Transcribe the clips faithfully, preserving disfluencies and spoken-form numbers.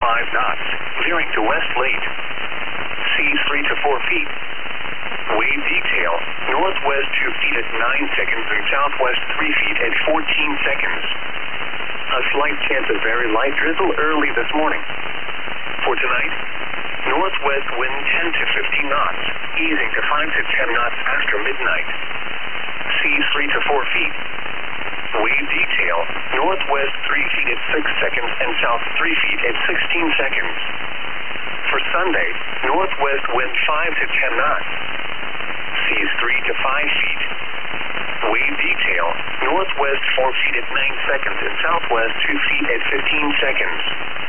five knots, veering to west late. Seas three to four feet. Wave detail, northwest two feet at nine seconds and southwest three feet at fourteen seconds. A slight chance of very light drizzle early this morning. For tonight, northwest wind ten to fifteen knots, easing to five to ten knots after midnight. Seas three to four feet. Wave detail, northwest three feet at six seconds and south three feet at sixteen seconds. For Sunday, northwest wind five to ten knots. Seas three to five feet. Wave detail, northwest four feet at nine seconds and southwest two feet at fifteen seconds.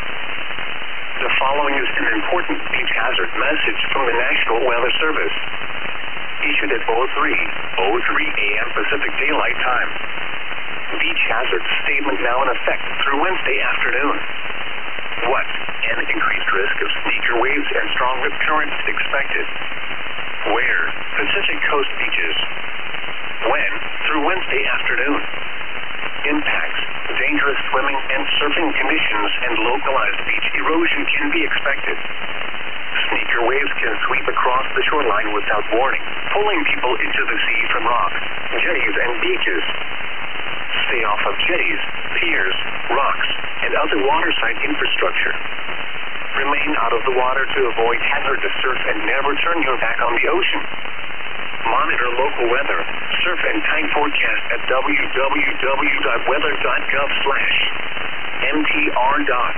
The following is an important beach hazard message from the National Weather Service. Issued at oh three oh three a m Pacific Daylight Time. Beach hazard statement now in effect through Wednesday afternoon. What? An increased risk of sneaker waves and strong rip currents expected. Where? Pacific Coast beaches. When? Through Wednesday afternoon. Impacts, dangerous swimming and surfing conditions and localized beach erosion can be expected. Sneaker waves can sweep across the shoreline without warning, pulling people into the sea from rocks, jetties and beaches. Stay off of jetties, piers, rocks, and other waterside infrastructure. Remain out of the water to avoid hazardous surf and never turn your back on the ocean. Monitor local weather, surf and time forecast at w w w dot weather dot gov slash m t r dot.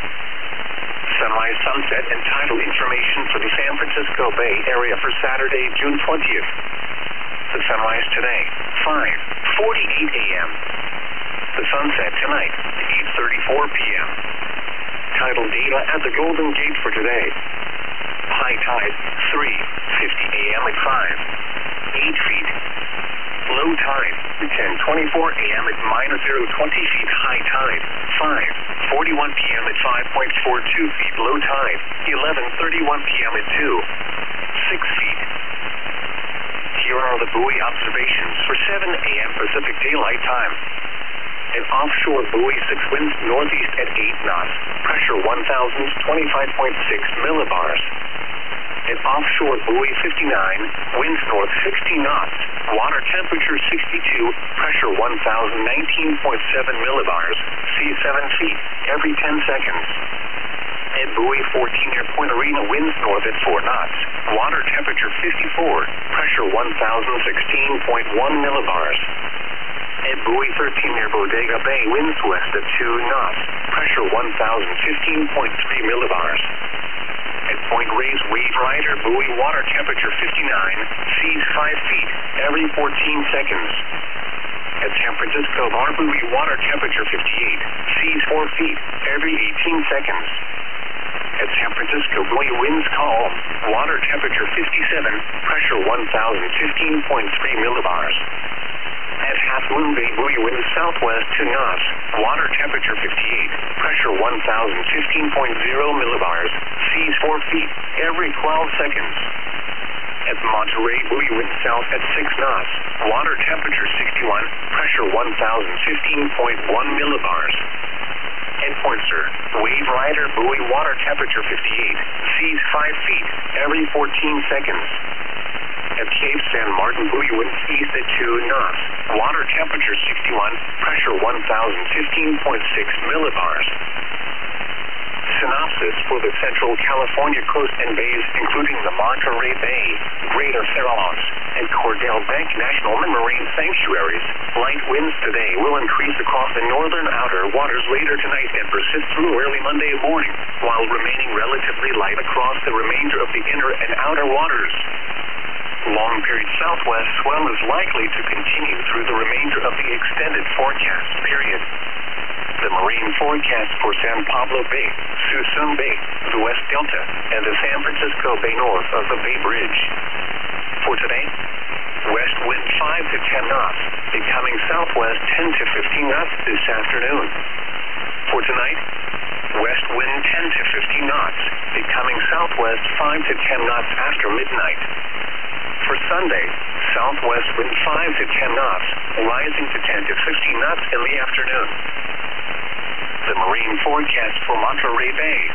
Sunrise, sunset, and tidal information for the San Francisco Bay Area for Saturday, June twentieth. The sunrise today, five forty-eight a m The sunset tonight, eight thirty-four p m Tidal data at the Golden Gate for today. High tide, three fifty a m at five, eight feet. Low tide, ten twenty-four a m at minus zero twenty feet. High tide, five forty-one p m at five point four two feet. Low tide, eleven thirty-one p m at two, six feet. Here are the buoy observations for seven a m Pacific Daylight Time. An offshore buoy, six winds northeast at eight knots, pressure one thousand twenty-five point six millibars. An offshore buoy, fifty-nine, winds north sixty knots, water temperature sixty-two, pressure one thousand nineteen point seven millibars, sea seven feet, every ten seconds. At buoy fourteen near Point Arena, winds north at four knots, water temperature fifty-four, pressure one thousand sixteen point one millibars. At buoy thirteen near Bodega Bay, winds west at two knots, pressure one thousand fifteen point three millibars. At Point Reyes, Wave Rider, buoy, water temperature fifty-nine, seas five feet, every fourteen seconds. At San Francisco Bar, buoy, water temperature fifty-eight, seas four feet, every eighteen seconds. At San Francisco buoy, winds calm, water temperature fifty-seven, pressure one thousand fifteen point three millibars. At Half Moon Bay, buoy, winds southwest two knots, water temperature fifty-eight, pressure one thousand fifteen point zero millibars, seas four feet, every twelve seconds. At Monterey, buoy, winds south at six knots, water temperature sixty-one, pressure one thousand fifteen point one millibars. At Point Sur, Wave Rider, buoy, water temperature fifty-eight, seas five feet, every fourteen seconds. At Cape San Martin, buoy, winds east at two knots, water temperature sixty-one, pressure one thousand fifteen point six millibars. Synopsis for the Central California coast and bays, including the Monterey Bay, Greater Farallons, and Cordell Bank National Marine Sanctuaries. Light winds today will increase across the northern outer waters later tonight and persist through early Monday morning, while remaining relatively light across the remainder of the inner and outer waters. Long period southwest swell is likely to continue through the remainder of the extended forecast period. The marine forecast for San Pablo Bay, Suisun Bay, the West Delta, and the San Francisco Bay north of the Bay Bridge. For today, west wind five to ten knots, becoming southwest ten to fifteen knots this afternoon. For tonight, west wind ten to fifteen knots, becoming southwest five to ten knots after midnight. For Sunday, southwest wind five to ten knots, rising to ten to fifteen knots in the afternoon. The marine forecast for Monterey Bay,